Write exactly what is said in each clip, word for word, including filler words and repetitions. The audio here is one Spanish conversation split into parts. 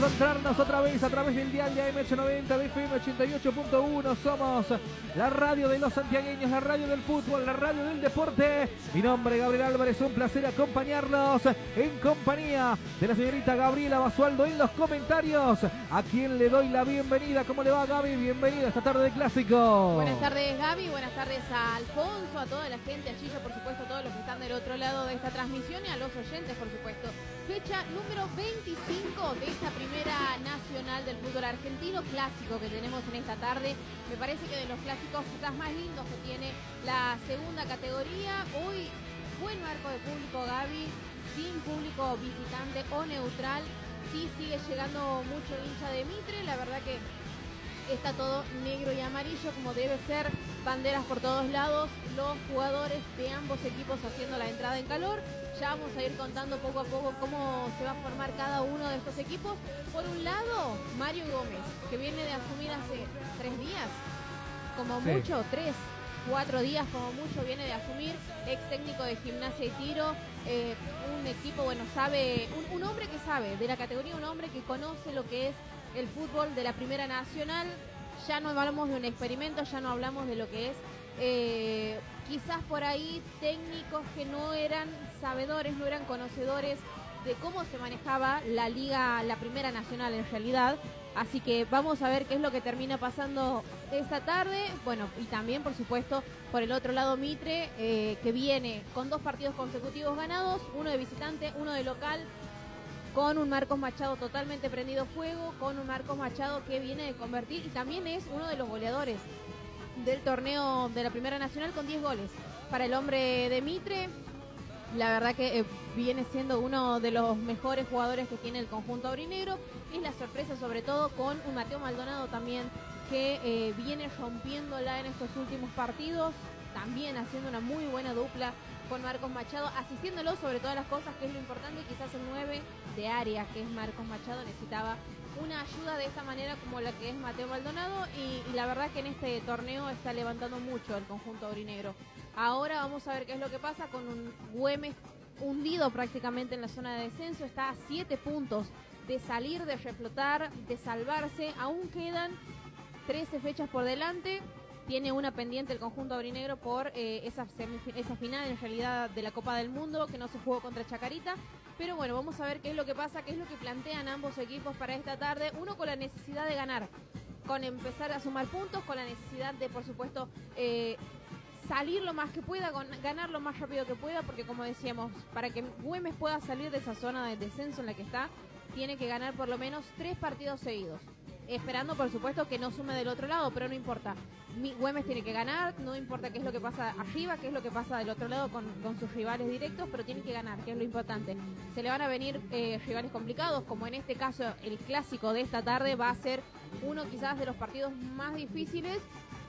encontrarnos otra vez a través del dial de A M ochocientos noventa, de F M ochenta y ocho punto uno. Somos la radio de los santiagueños, la radio del fútbol, la radio del deporte. Mi nombre es Gabriel Álvarez, un placer acompañarlos en compañía de la señorita Gabriela Basualdo en los comentarios, a quien le doy la bienvenida. ¿Cómo le va, Gaby? Bienvenida esta tarde de Clásico. Buenas tardes, Gaby, buenas tardes a Alfonso, a toda la gente, a Chillo, por supuesto, a todos los que están del otro lado de esta transmisión y a los oyentes, por supuesto. Fecha número veinticinco de esta primera nacional del fútbol argentino, clásico que tenemos en esta tarde. Me parece que de los clásicos quizás más lindos que tiene la segunda categoría. Hoy, buen marco de público, Gaby, sin público visitante o neutral. Sí sigue llegando mucho hincha de Mitre, la verdad que está todo negro y amarillo como debe ser, banderas por todos lados, los jugadores de ambos equipos haciendo la entrada en calor. Ya vamos a ir contando poco a poco cómo se va a formar cada uno de estos equipos. Por un lado, Mario Gómez, que viene de asumir hace tres días, como sí. mucho, tres, cuatro días como mucho viene de asumir, ex técnico de Gimnasia y Tiro, eh, un equipo, bueno, sabe, un, un hombre que sabe de la categoría, un hombre que conoce lo que es el fútbol de la Primera Nacional. Ya no hablamos de un experimento, ya no hablamos de lo que es eh, quizás por ahí técnicos que no eran sabedores, no eran conocedores de cómo se manejaba la Liga, la Primera Nacional en realidad. Así que vamos a ver qué es lo que termina pasando esta tarde. Bueno, y también, por supuesto, por el otro lado Mitre, eh, que viene con dos partidos consecutivos ganados, uno de visitante, uno de local, con un Marcos Machado totalmente prendido fuego, con un Marcos Machado que viene de convertir y también es uno de los goleadores del torneo de la Primera Nacional con diez goles. Para el hombre de Mitre, la verdad que eh, viene siendo uno de los mejores jugadores que tiene el conjunto aurinegro. Es la sorpresa sobre todo con un Mateo Maldonado también que eh, viene rompiéndola en estos últimos partidos, también haciendo una muy buena dupla con Marcos Machado, asistiéndolo sobre todas las cosas, que es lo importante. Quizás el nueve de área, que es Marcos Machado, necesitaba una ayuda de esta manera como la que es Mateo Maldonado, y, y la verdad que en este torneo está levantando mucho el conjunto aurinegro. Ahora vamos a ver qué es lo que pasa con un Güemes hundido prácticamente en la zona de descenso, está a siete puntos de salir, de reflotar, de salvarse. Aún quedan trece fechas por delante. Tiene una pendiente el conjunto aurinegro por eh, esa, esa final en realidad de la Copa del Mundo que no se jugó contra Chacarita. Pero bueno, vamos a ver qué es lo que pasa, qué es lo que plantean ambos equipos para esta tarde. Uno con la necesidad de ganar, con empezar a sumar puntos, con la necesidad de, por supuesto, eh, salir lo más que pueda, con, ganar lo más rápido que pueda, porque como decíamos, para que Güemes pueda salir de esa zona de descenso en la que está, tiene que ganar por lo menos tres partidos seguidos. Esperando, por supuesto, que no sume del otro lado, pero no importa. Mi, Güemes tiene que ganar, no importa qué es lo que pasa arriba, qué es lo que pasa del otro lado con, con sus rivales directos, pero tiene que ganar, que es lo importante. Se le van a venir eh, rivales complicados, como en este caso el clásico de esta tarde va a ser uno quizás de los partidos más difíciles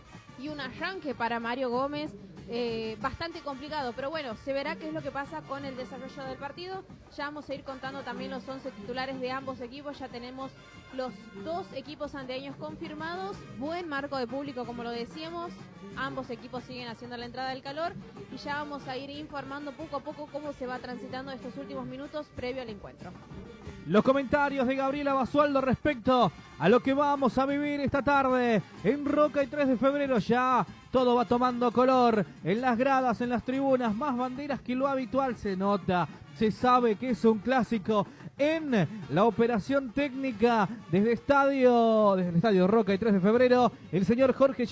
y un arranque para Mario Gómez eh, bastante complicado, pero bueno, se verá qué es lo que pasa con el desarrollo del partido. Ya vamos a ir contando también los once titulares de ambos equipos. Ya tenemos los dos equipos anteaños confirmados, buen marco de público como lo decíamos, ambos equipos siguen haciendo la entrada del calor y ya vamos a ir informando poco a poco cómo se va transitando estos últimos minutos previo al encuentro. Los comentarios de Gabriela Basualdo respecto a lo que vamos a vivir esta tarde en Roca y tres de febrero. Ya todo va tomando color en las gradas, en las tribunas, más banderas que lo habitual. Se nota, se sabe que es un clásico. En la operación técnica desde estadio, desde el estadio Roca y tres de febrero, el señor Jorge